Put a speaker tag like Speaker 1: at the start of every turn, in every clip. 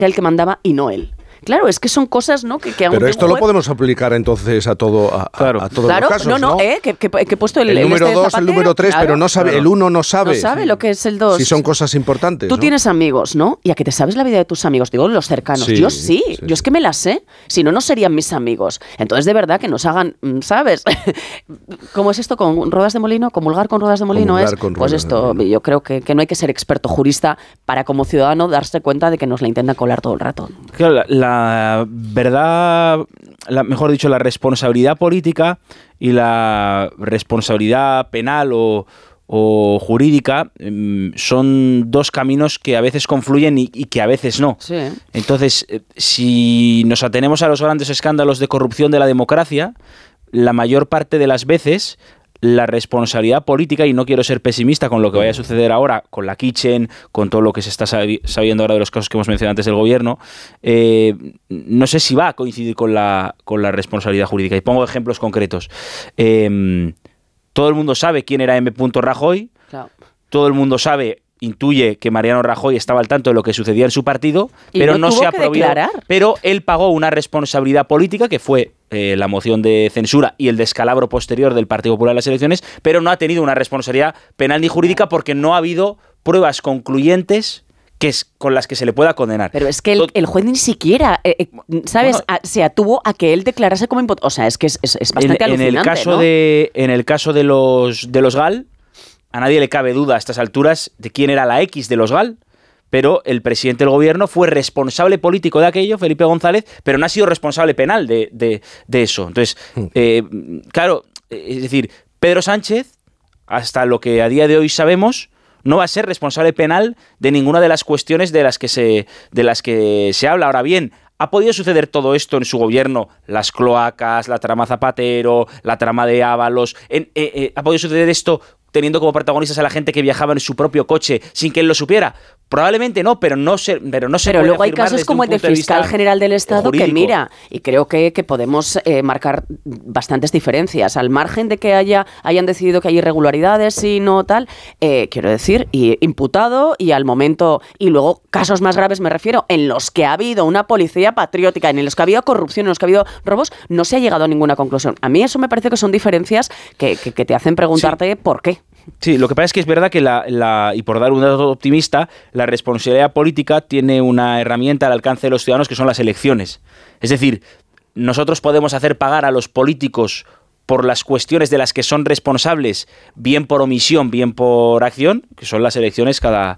Speaker 1: era el que mandaba y no él. Claro, es que son cosas, ¿no? Que
Speaker 2: pero esto lo podemos aplicar entonces a todos los casos, ¿no?
Speaker 1: Que he puesto el
Speaker 2: número 2, el número 3, pero no sabe, el 1 no sabe.
Speaker 1: No sabe lo que es el 2.
Speaker 2: Si son cosas importantes.
Speaker 1: Tú tienes amigos, ¿no? Y a que te sabes la vida de tus amigos, digo, los cercanos.
Speaker 2: Sí,
Speaker 1: yo sí, yo es que me las sé. Si no, no serían mis amigos. Entonces, de verdad, que nos hagan, ¿sabes? ¿Cómo es esto con ruedas de molino? ¿Comulgar con ruedas de molino? Pues esto, yo creo que no hay que ser experto jurista para, como ciudadano, darse cuenta de que nos la intentan colar todo el rato.
Speaker 3: Claro, la verdad, mejor dicho, la responsabilidad política y la responsabilidad penal o jurídica son dos caminos que a veces confluyen y que a veces no.
Speaker 1: Sí.
Speaker 3: Entonces, si nos atenemos a los grandes escándalos de corrupción de la democracia, la mayor parte de las veces la responsabilidad política, y no quiero ser pesimista con lo que vaya a suceder ahora, con la Kitchen, con todo lo que se está sabiendo ahora de los casos que hemos mencionado antes del gobierno, no sé si va a coincidir con la responsabilidad jurídica. Y pongo ejemplos concretos. Todo el mundo sabe quién era M. Rajoy,
Speaker 1: Claro.
Speaker 3: Todo el mundo intuye que Mariano Rajoy estaba al tanto de lo que sucedía en su partido,
Speaker 1: y
Speaker 3: pero no
Speaker 1: tuvo
Speaker 3: se ha
Speaker 1: que
Speaker 3: prohibido.
Speaker 1: declarar.
Speaker 3: Pero él pagó una responsabilidad política que fue la moción de censura y el descalabro posterior del Partido Popular en las elecciones, pero no ha tenido una responsabilidad penal ni jurídica porque no ha habido pruebas concluyentes con las que se le pueda condenar.
Speaker 1: Pero es que el juez ni siquiera, ¿sabes?
Speaker 3: Bueno,
Speaker 1: se atuvo a que él declarase como imputado. O sea, es que es bastante alucinante,
Speaker 3: en el caso de los GAL, a nadie le cabe duda a estas alturas de quién era la X de los GAL, pero el presidente del gobierno fue responsable político de aquello, Felipe González, pero no ha sido responsable penal de eso. Entonces, claro, es decir, Pedro Sánchez, hasta lo que a día de hoy sabemos, no va a ser responsable penal de ninguna de las cuestiones de las que se habla. Ahora bien, ¿ha podido suceder todo esto en su gobierno? Las cloacas, la trama Zapatero, la trama de Ábalos. ¿Ha podido suceder esto teniendo como protagonistas a la gente que viajaba en su propio coche sin que él lo supiera? Probablemente no, pero no se puede
Speaker 1: luego hay
Speaker 3: afirmar
Speaker 1: casos
Speaker 3: desde
Speaker 1: como
Speaker 3: un
Speaker 1: el del
Speaker 3: punto de
Speaker 1: fiscal
Speaker 3: vista
Speaker 1: general del Estado
Speaker 3: jurídico.
Speaker 1: que mira, y creo que podemos marcar bastantes diferencias, al margen de que hayan decidido que hay irregularidades y no tal, quiero decir, y imputado y al momento, y luego casos más graves me refiero, en los que ha habido una policía patriótica, en los que ha habido corrupción, en los que ha habido robos, no se ha llegado a ninguna conclusión. A mí eso me parece que son diferencias que te hacen preguntarte por qué.
Speaker 3: Sí, lo que pasa es que es verdad que y por dar un dato optimista, la responsabilidad política tiene una herramienta al alcance de los ciudadanos que son las elecciones. Es decir, nosotros podemos hacer pagar a los políticos por las cuestiones de las que son responsables, bien por omisión, bien por acción, que son las elecciones cada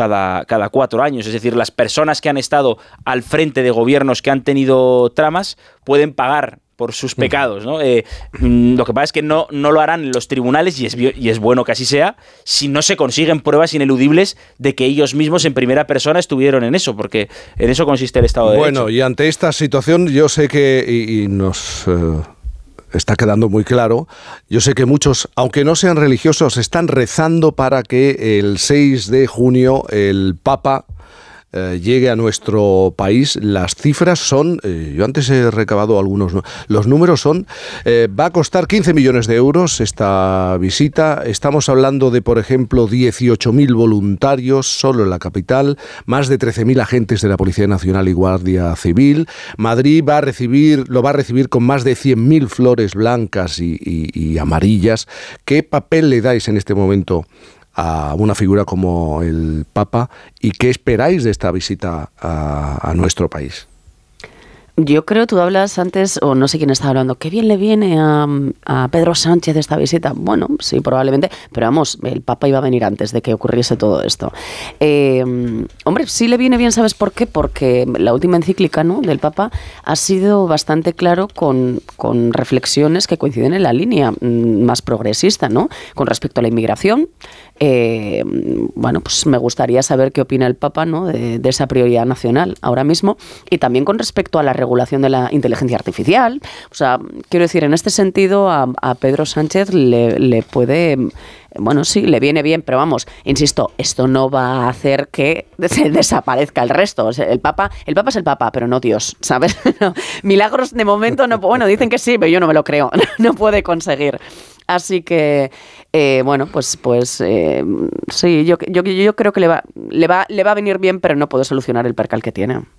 Speaker 3: 4 años. Es decir, las personas que han estado al frente de gobiernos que han tenido tramas pueden pagar por sus pecados, ¿no? Lo que pasa es que no lo harán en los tribunales, y es bueno que así sea, si no se consiguen pruebas ineludibles de que ellos mismos en primera persona estuvieron en eso, porque en eso consiste el Estado de Derecho.
Speaker 2: Bueno, y ante esta situación yo sé que, y nos está quedando muy claro, yo sé que muchos, aunque no sean religiosos, están rezando para que el 6 de junio el Papa llegue a nuestro país. Las cifras son, yo antes he recabado algunos, los números son, va a costar 15 millones de euros esta visita. Estamos hablando de, por ejemplo, 18.000 voluntarios solo en la capital, más de 13.000 agentes de la Policía Nacional y Guardia Civil. Madrid lo va a recibir con más de 100.000 flores blancas y amarillas. ¿Qué papel le dais en este momento a una figura como el Papa, y qué esperáis de esta visita a nuestro país?
Speaker 1: Yo creo, tú hablas antes, o no sé quién estaba hablando, qué bien le viene a Pedro Sánchez esta visita. Bueno, sí, probablemente, pero vamos, el Papa iba a venir antes de que ocurriese todo esto. Hombre, sí le viene bien, ¿sabes por qué? Porque la última encíclica, ¿no?, del Papa ha sido bastante claro con reflexiones que coinciden en la línea más progresista, ¿no?, con respecto a la inmigración. Bueno, pues me gustaría saber qué opina el Papa, ¿no?, de esa prioridad nacional ahora mismo, y también con respecto a la regulación de la inteligencia artificial. O sea, quiero decir, en este sentido a Pedro Sánchez le puede, bueno, sí, le viene bien, pero vamos, insisto, esto no va a hacer que se desaparezca el resto. O sea, el Papa es el Papa, pero no Dios, ¿sabes? No, milagros de momento no, bueno, dicen que sí, pero yo no me lo creo, no puede conseguir. Así que, bueno, pues sí, yo creo que le va a venir bien, pero no puede solucionar el percal que tiene.